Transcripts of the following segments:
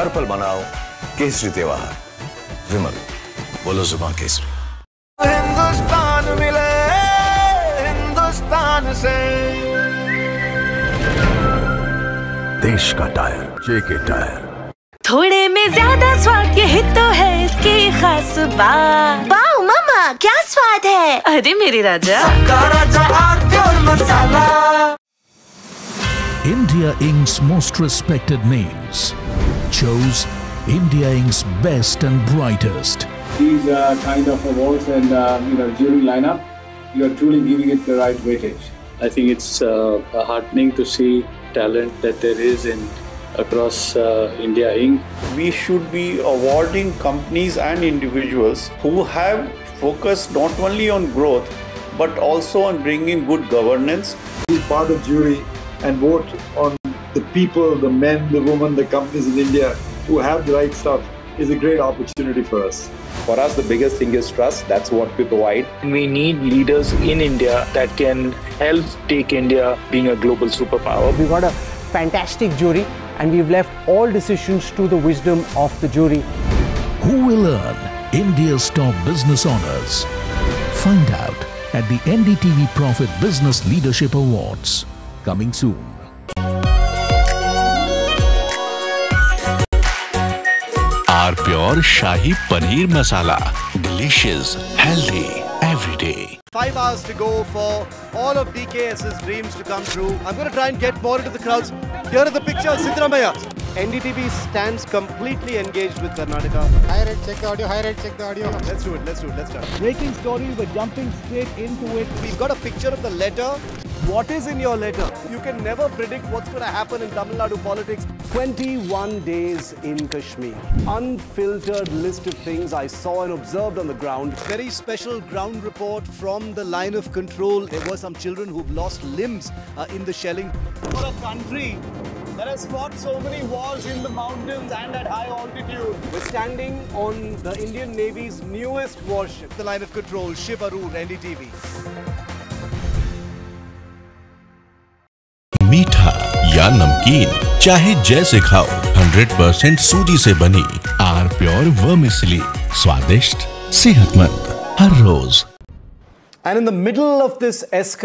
हर पल मनाओ केसरी त्योहार। विमल, बोलो जुबान केसरी। हिंदुस्तान मिले हिंदुस्तान से, देश का टायर जेके टायर। थोड़े में ज्यादा स्वाद, यही तो है इसकी खास बात। वाओ मामा, क्या स्वाद है। अरे मेरे राजा, मसाला। India Inc.'s most respected names chose India Inc.'s best and brightest. These kind of awards and jury lineup, you are truly giving it the right weightage. I think it's heartening to see talent that there is across India Inc. We should be awarding companies and individuals who have focused not only on growth but also on bringing good governance. Be part of jury and vote on the people, the men, the women, the companies in India who have the right stuff is a great opportunity for us. For us, the biggest thing is trust. That's what we provide. We need leaders in India that can help take India being a global superpower. We've got a fantastic jury and we've left all decisions to the wisdom of the jury. Who will earn India's top business honors? Find out at the NDTV Profit Business Leadership Awards. Coming soon. R Pure Shahi Paneer Masala. Delicious, healthy, every day. 5 hours to go for all of DKS's dreams to come true. I'm going to try and get more into the crowds. Here are the pictures, Siddaramaiah. NDTV stands completely engaged with Karnataka. Higher rate, check the audio. Higher rate, check the audio. Let's do it. Let's start. Breaking story, we're jumping straight into it. We've got a picture of the letter. What is in your letter? You can never predict what's going to happen in Tamil Nadu politics. 21 days in Kashmir. Unfiltered list of things I saw and observed on the ground. Very special ground report from the line of control. There were some children who've lost limbs in the shelling. For a country that has fought so many wars in the mountains and at high altitude. We're standing on the Indian Navy's newest warship, the line of control, Shiv Arur, NDTV. मीठा या नमकीन, चाहे जैसे खाओ, 100% सूजी से बनी R Pure Vermicelli, स्वादिष्ट, सेहतमंद, हर रोज। And in the middle of this escalation,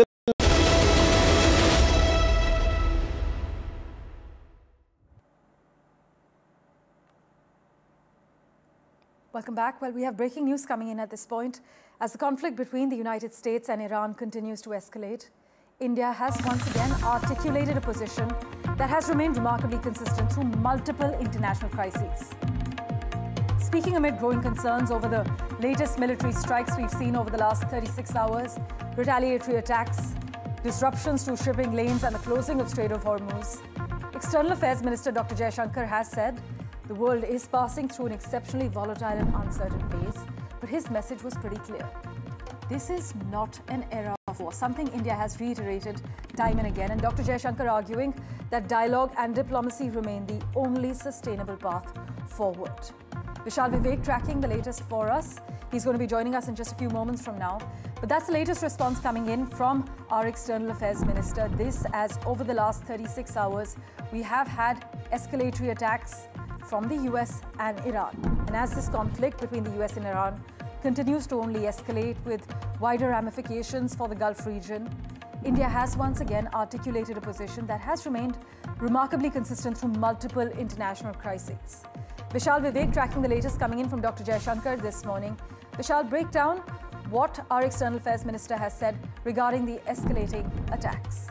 welcome back. Well, we have breaking news coming in at this point. As the conflict between the United States and Iran continues to escalate, India has once again articulated a position that has remained remarkably consistent through multiple international crises. Speaking amid growing concerns over the latest military strikes we've seen over the last 36 hours, retaliatory attacks, disruptions to shipping lanes and the closing of Strait of Hormuz, External Affairs Minister Dr. Jaishankar has said the world is passing through an exceptionally volatile and uncertain phase, but his message was pretty clear. This is not an era of war, something India has reiterated time and again, and Dr. Jaishankar arguing that dialogue and diplomacy remain the only sustainable path forward. Vishal Vivek tracking the latest for us. He's going to be joining us in just a few moments from now. But that's the latest response coming in from our External Affairs Minister. This, as over the last 36 hours, we have had escalatory attacks from the US and Iran. And as this conflict between the US and Iran continues to only escalate with wider ramifications for the Gulf region, India has once again articulated a position that has remained remarkably consistent through multiple international crises. Vishal Vivek tracking the latest coming in from Dr. Jaishankar this morning. Vishal, break down what our External Affairs Minister has said regarding the escalating attacks.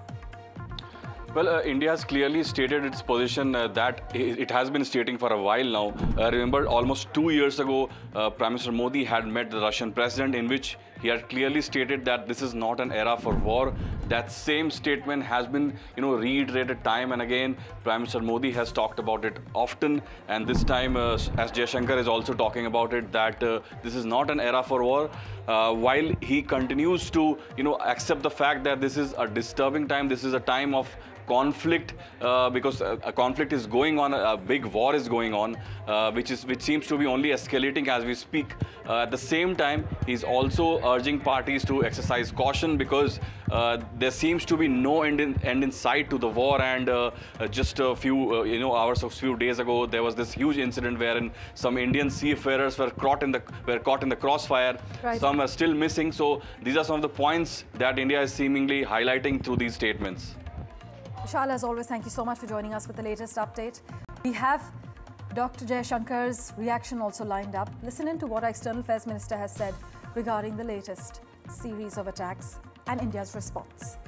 Well, India has clearly stated its position that it has been stating for a while now. Remember, almost 2 years ago, Prime Minister Modi had met the Russian president, in which he had clearly stated that this is not an era for war. That same statement has been, reiterated time and again. Prime Minister Modi has talked about it often, and this time, as Jaishankar is also talking about it, that this is not an era for war. While he continues to, accept the fact that this is a disturbing time, this is a time of conflict, because a conflict is going on, a big war is going on, which seems to be only escalating as we speak. At the same time, he's also urging parties to exercise caution, because there seems to be no end in sight to the war. And just a few hours or few days ago, there was this huge incident wherein some Indian seafarers were caught in the crossfire. Right. Some are still missing. So these are some of the points that India is seemingly highlighting through these statements. Vishal, as always, thank you so much for joining us with the latest update. We have Dr. Jaishankar's reaction also lined up. Listen in to what our External Affairs Minister has said regarding the latest series of attacks and India's response.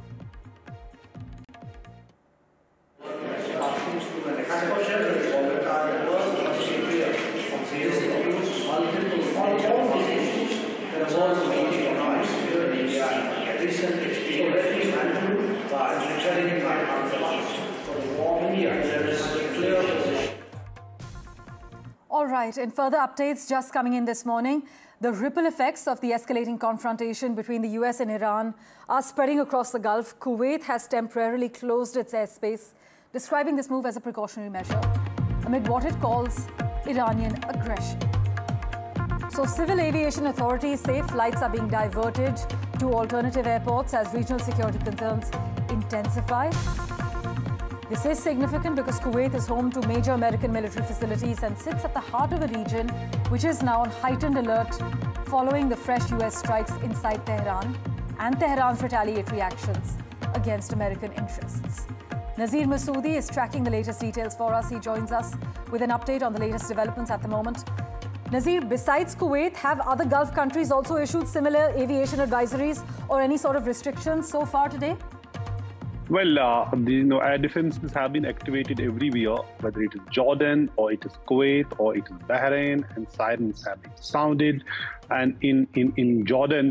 All right, in further updates just coming in this morning, the ripple effects of the escalating confrontation between the US and Iran are spreading across the Gulf. Kuwait has temporarily closed its airspace, describing this move as a precautionary measure amid what it calls Iranian aggression. So civil aviation authorities say flights are being diverted to alternative airports as regional security concerns intensify. This is significant because Kuwait is home to major American military facilities and sits at the heart of a region which is now on heightened alert following the fresh US strikes inside Tehran and Tehran's retaliatory actions against American interests. Nazir Masoodi is tracking the latest details for us. He joins us with an update on the latest developments at the moment. Nazir, besides Kuwait, have other Gulf countries also issued similar aviation advisories or any sort of restrictions so far today? Well, air defenses have been activated everywhere, whether it is Jordan or it is Kuwait or it is Bahrain, and sirens have been sounded. And in Jordan,